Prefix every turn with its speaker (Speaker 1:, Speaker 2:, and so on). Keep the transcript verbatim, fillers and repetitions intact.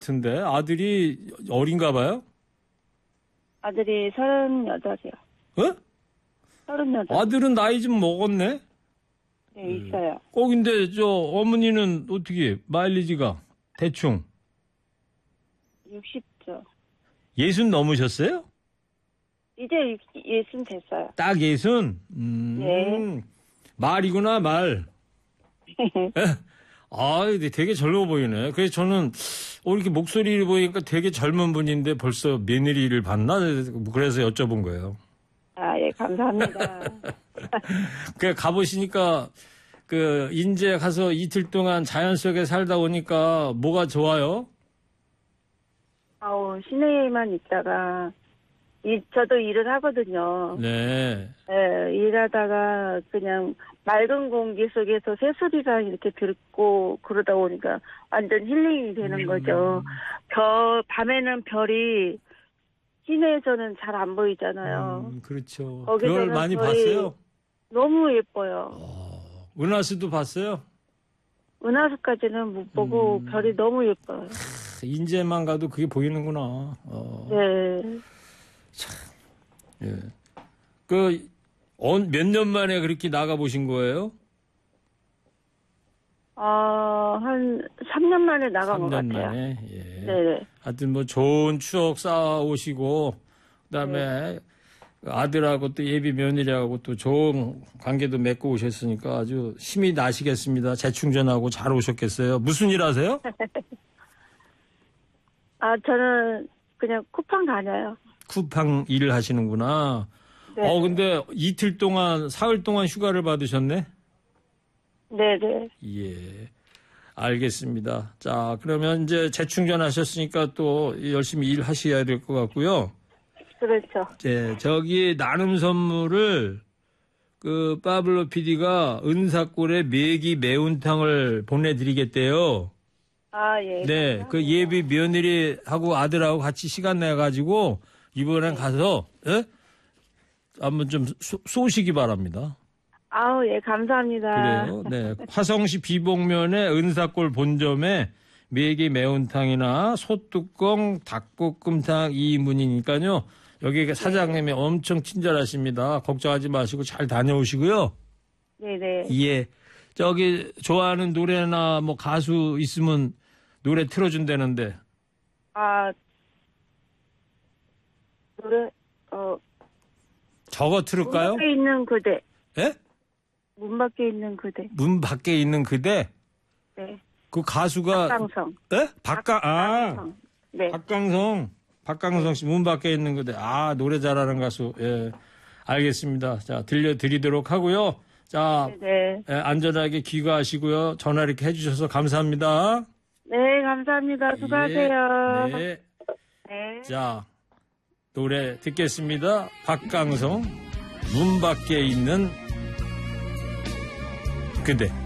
Speaker 1: 같은데 아들이 어린가 봐요?
Speaker 2: 아들이 서른여덟이요.
Speaker 1: 어?
Speaker 2: 서른여덟.
Speaker 1: 아들은 나이 좀 먹었네?
Speaker 2: 네, 있어요.
Speaker 1: 어, 근데 저 어머니는 어떻게 마일리지가 대충
Speaker 2: 육십죠.
Speaker 1: 예순 넘으셨어요?
Speaker 2: 이제 예순 됐어요.
Speaker 1: 딱 예순? 음,
Speaker 2: 네.
Speaker 1: 말이구나, 말. 아, 되게 젊어 보이네. 그래서 저는, 어, 이렇게 목소리를 보니까 되게 젊은 분인데 벌써 며느리를 봤나? 그래서 여쭤본 거예요.
Speaker 2: 아, 예, 감사합니다.
Speaker 1: 그, 가보시니까, 그, 인제 가서 이틀 동안 자연 속에 살다 오니까 뭐가 좋아요?
Speaker 2: 아우, 시내에만 있다가, 이, 저도 일을 하거든요.
Speaker 1: 네.
Speaker 2: 예, 일하다가 그냥 맑은 공기 속에서 새소리가 이렇게 듣고 그러다 보니까 완전 힐링이 되는
Speaker 1: 음.
Speaker 2: 거죠. 별, 밤에는 별이 시내에서는 잘 안 보이잖아요.
Speaker 1: 음, 그렇죠.
Speaker 2: 거기서는
Speaker 1: 별 많이
Speaker 2: 별이
Speaker 1: 봤어요?
Speaker 2: 너무 예뻐요.
Speaker 1: 어, 은하수도 봤어요?
Speaker 2: 은하수까지는 못 보고
Speaker 1: 음.
Speaker 2: 별이 너무 예뻐요.
Speaker 1: 인제만 가도 그게 보이는구나. 어.
Speaker 2: 네.
Speaker 1: 예. 그, 몇 년 만에 그렇게 나가보신 거예요?
Speaker 2: 어, 한 삼 년 만에 나간 것
Speaker 1: 삼 년
Speaker 2: 같아요.
Speaker 1: 만에. 예.
Speaker 2: 네네.
Speaker 1: 하여튼 뭐 좋은 추억 쌓아오시고, 그 다음에
Speaker 2: 네.
Speaker 1: 아들하고 또 예비 며느리하고 또 좋은 관계도 맺고 오셨으니까 아주 힘이 나시겠습니다. 재충전하고 잘 오셨겠어요. 무슨 일 하세요?
Speaker 2: 아, 저는 그냥 쿠팡 다녀요.
Speaker 1: 쿠팡 일을 하시는구나.
Speaker 2: 네.
Speaker 1: 어, 근데 이틀 동안, 사흘 동안 휴가를 받으셨네?
Speaker 2: 네네.
Speaker 1: 예. 알겠습니다. 자, 그러면 이제 재충전하셨으니까 또 열심히 일하셔야 될 것 같고요.
Speaker 2: 그렇죠.
Speaker 1: 예, 저기 나눔 선물을 그 파블로 피디가 은사골에 매기 매운탕을 보내드리겠대요.
Speaker 2: 아, 예.
Speaker 1: 네,
Speaker 2: 감사합니다.
Speaker 1: 그 예비 며느리하고 아들하고 같이 시간 내가지고 이번엔 가서 예? 한번 좀 쏘, 쏘시기 바랍니다.
Speaker 2: 아우, 예, 감사합니다.
Speaker 1: 그래요. 네, 화성시 비봉면의 은사골 본점에 매기 매운탕이나 소뚜껑 닭볶음탕 이인분이니까요. 여기 사장님이 엄청 친절하십니다. 걱정하지 마시고 잘 다녀오시고요.
Speaker 2: 네네.
Speaker 1: 예. 저기 좋아하는 노래나 뭐 가수 있으면 노래 틀어준다는데.
Speaker 2: 아, 노래, 어.
Speaker 1: 저거 틀을까요?
Speaker 2: 문 밖에 있는 그대.
Speaker 1: 예?
Speaker 2: 문 밖에 있는 그대.
Speaker 1: 문 밖에 있는 그대?
Speaker 2: 네.
Speaker 1: 그 가수가.
Speaker 2: 박강성.
Speaker 1: 예? 박강, 아.
Speaker 2: 박강성. 네.
Speaker 1: 박강성. 박강성 씨, 문 밖에 있는 그대. 아, 노래 잘하는 가수. 예. 알겠습니다. 자, 들려드리도록 하고요. 자,
Speaker 2: 네네.
Speaker 1: 예, 안전하게 귀가하시고요. 전화 이렇게 해주셔서 감사합니다.
Speaker 2: 네, 감사합니다. 수고하세요.
Speaker 1: 예, 네.
Speaker 2: 네.
Speaker 1: 자, 노래 듣겠습니다. 박강성, 문 밖에 있는 그대.